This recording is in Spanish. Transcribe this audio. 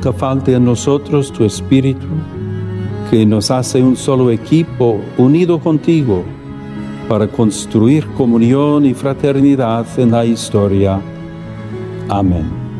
nunca falte en nosotros tu Espíritu, que nos hace un solo equipo unido contigo para construir comunión y fraternidad en la historia. Amén.